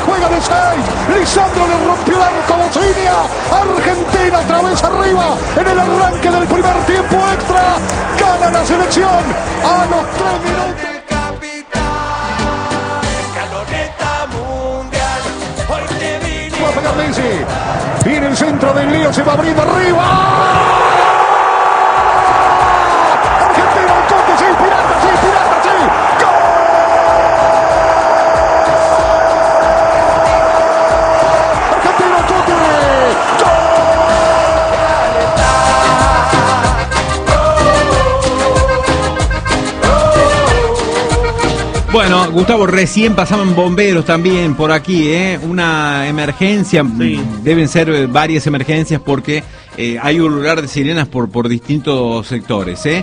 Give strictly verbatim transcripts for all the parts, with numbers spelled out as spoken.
juega de seis. Lisandro le rompió el arco a Bocinia. Argentina otra vez arriba en el arranque del primer tiempo extra. Gana la selección a los tres minutos. Va a pegar Messi. Viene el centro del lío, se va abriendo arriba. Bueno, Gustavo, recién pasaban bomberos también por aquí, ¿eh? Una emergencia, sí. Deben ser varias emergencias porque eh, hay un lugar de sirenas por, por distintos sectores, ¿eh?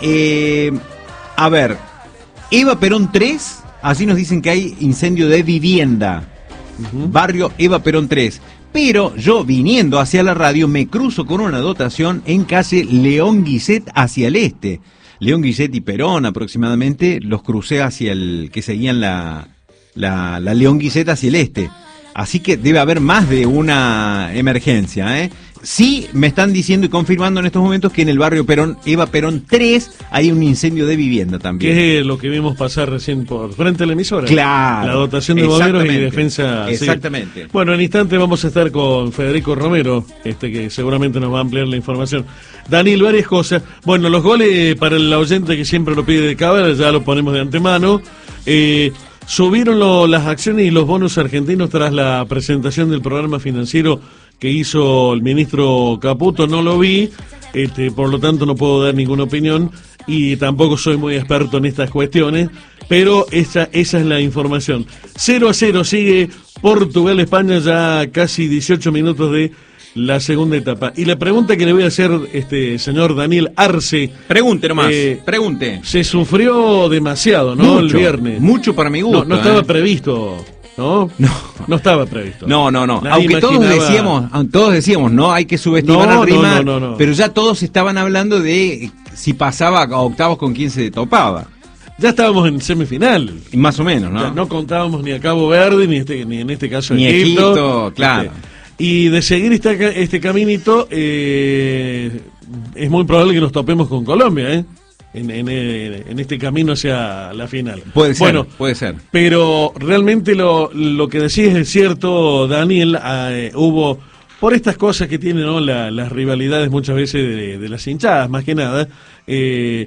Eh, a ver, Eva Perón tres, así nos dicen que hay incendio de vivienda, uh-huh. Barrio Eva Perón tres. Pero yo, viniendo hacia la radio, me cruzo con una dotación en calle León Guiset hacia el este. León Guillet y Perón aproximadamente, los crucé hacia el que seguían la, la, la León Guillet hacia el este. Así que debe haber más de una emergencia, ¿eh? Sí, me están diciendo y confirmando en estos momentos que en el barrio Perón, Eva Perón tres, hay un incendio de vivienda también. Que es lo que vimos pasar recién por frente a la emisora. Claro. La dotación de bomberos y defensa. Exactamente. Sí. Bueno, en instante vamos a estar con Federico Romero, este que seguramente nos va a ampliar la información. Daniel, varias cosas. Bueno, los goles para el oyente que siempre lo pide de cámara, ya lo ponemos de antemano. Eh... Subieron lo, las acciones y los bonos argentinos tras la presentación del programa financiero que hizo el ministro Caputo. No lo vi, este, por lo tanto no puedo dar ninguna opinión y tampoco soy muy experto en estas cuestiones, pero esa, esa es la información. cero a cero sigue Portugal-España, ya casi dieciocho minutos de la segunda etapa. Y la pregunta que le voy a hacer, este señor Daniel Arce. Pregunte nomás, eh, pregunte. Se sufrió demasiado, ¿no? Mucho, el viernes. Mucho para mi gusto. No, no estaba eh. previsto, ¿no? No. No estaba previsto. No, no, no. Nadie Aunque imaginaba... todos decíamos, todos decíamos, no hay que subestimar no, a Rima, no, no, no, no. Pero ya todos estaban hablando de si pasaba a octavos con quién se topaba. Ya estábamos en semifinal. Más o menos, ¿no? Ya no contábamos ni a Cabo Verde, ni, este, ni en este caso ni Egipto. Egipto, claro. Este, y de seguir este, este caminito, eh, es muy probable que nos topemos con Colombia, ¿eh? En, en, en este camino hacia la final. Puede ser, bueno, puede ser. Pero realmente lo, lo que decís es cierto, Daniel. Eh, hubo, por estas cosas que tienen, ¿no? La, las rivalidades muchas veces de, de las hinchadas, más que nada, eh,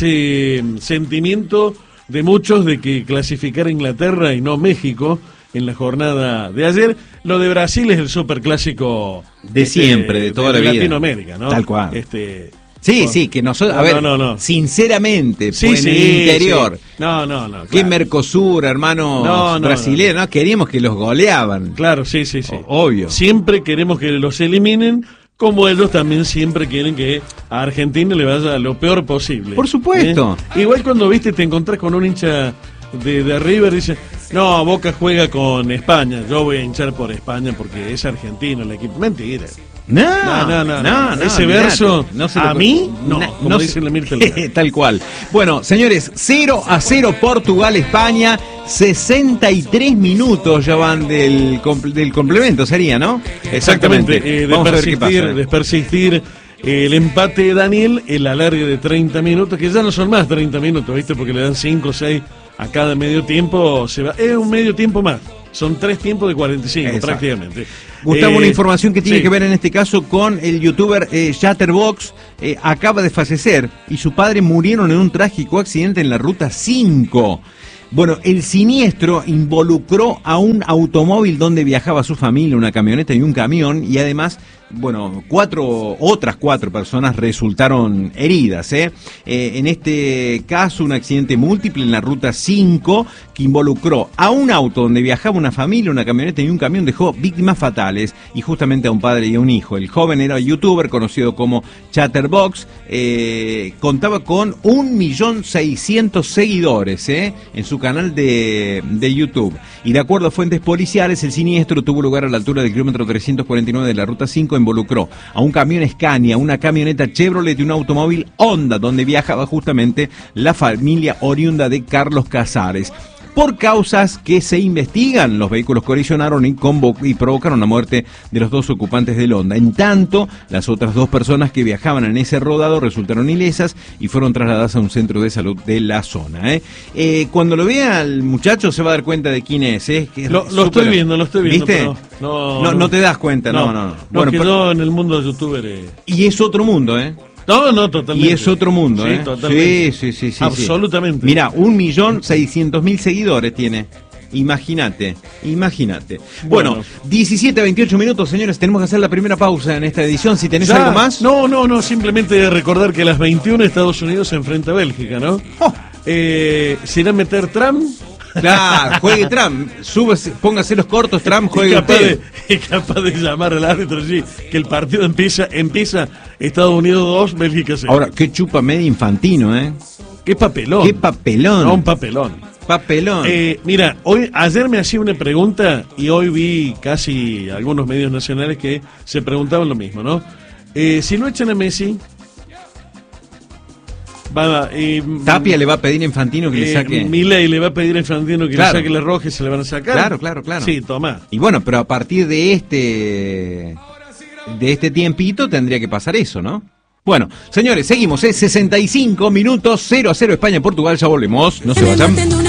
ese sentimiento de muchos de que clasificar a Inglaterra y no México en la jornada de ayer. Lo de Brasil es el superclásico de este, siempre, de toda de la vida. Latinoamérica, ¿no? Tal cual. Este, sí, no, sí, que nosotros, no, a ver, no, no, no. sinceramente, sí, pues, sí, en el interior, sí. no, no, no, que claro. Mercosur, hermanos no, no, brasileños, no, no. Queríamos que los goleaban. Claro, sí, sí, sí. O, obvio. Siempre queremos que los eliminen, como ellos también siempre quieren que a Argentina le vaya lo peor posible. Por supuesto. ¿Eh? Igual cuando, viste, te encontrás con un hincha de, de River, dice, no, Boca juega con España, yo voy a hinchar por España porque es argentino el equipo. Mentira. No, no, no, no, no, no. Ese mirate, verso, no se a lo... mí, no, no como no dice la Mirta. Tal cual. Bueno, señores, cero a cero Portugal-España, sesenta y tres minutos ya van del, del complemento, sería, ¿no? Exactamente, Exactamente. Eh, de, Vamos persistir, a ver qué pasa. de persistir el empate de Daniel, el alargue de treinta minutos, que ya no son más treinta minutos, ¿viste? Porque le dan cinco o seis a cada medio tiempo, se va, es un medio tiempo más. Son tres tiempos de cuarenta y cinco. Exacto. Prácticamente. Gustavo, eh, una información que tiene sí. que ver en este caso con el youtuber eh, Chatterbox. Eh, acaba de fallecer y su padre murieron en un trágico accidente en la ruta cinco. Bueno, el siniestro involucró a un automóvil donde viajaba su familia, una camioneta y un camión, y además, bueno, cuatro, otras cuatro personas resultaron heridas, ¿eh? Eh, en este caso, un accidente múltiple en la ruta cinco que involucró a un auto donde viajaba una familia, una camioneta y un camión, dejó víctimas fatales y justamente a un padre y a un hijo. El joven era youtuber conocido como Chatterbox, eh, contaba con un millón seiscientos seguidores, ¿eh? En su canal de, de YouTube. Y de acuerdo a fuentes policiales, el siniestro tuvo lugar a la altura del kilómetro trescientos cuarenta y nueve de la ruta cinco, involucró a un camión Scania, una camioneta Chevrolet y un automóvil Honda, donde viajaba justamente la familia oriunda de Carlos Casares. Por causas que se investigan, los vehículos colisionaron y, convo- y provocaron la muerte de los dos ocupantes del Honda. En tanto, las otras dos personas que viajaban en ese rodado resultaron ilesas y fueron trasladadas a un centro de salud de la zona. ¿eh? Eh, cuando lo vea el muchacho se va a dar cuenta de quién es. ¿eh? Que es Lo, lo súper- estoy viendo, lo estoy viendo. ¿Viste? pero No, No, no te das cuenta, no, no. no. No, Bueno, que pero- yo en el mundo de youtuber... eh, y es otro mundo, ¿eh? No, no, totalmente. Y es otro mundo, sí, ¿eh? Totalmente. Sí, sí, sí, sí. Absolutamente. Mira, un millón seiscientos mil seguidores tiene. Imagínate, imagínate. Bueno, Bueno. diecisiete a veintiocho minutos, señores, tenemos que hacer la primera pausa en esta edición. Si tenés ¿Ya? algo más. No, no, no, simplemente recordar que a las veintiuna Estados Unidos se enfrenta a Bélgica, ¿no? Oh. Eh, ¿Se irá a meter Trump? Claro, juegue Trump, súbase, póngase los cortos, Trump, Es juegue capaz, usted. de, es capaz de llamar al árbitro, sí, que el partido empieza, empieza Estados Unidos dos, Bélgica cero. Ahora, qué chupa medio infantino, ¿eh? qué papelón. Qué papelón. No, un papelón. Papelón. Eh, mira, hoy ayer me hacía una pregunta y hoy vi casi algunos medios nacionales que se preguntaban lo mismo, ¿no? Eh, si no echan a Messi, va, eh, Tapia le va a pedir a Infantino que le eh, saque. Milei le va a pedir a Infantino que Claro. le saque la roja y se le van a sacar. Claro, claro, claro. Sí, toma. Y bueno, pero a partir de este de este tiempito tendría que pasar eso, ¿no? Bueno, señores, seguimos, es sesenta y cinco minutos, cero a cero España-Portugal, ya volvemos, no se vayan.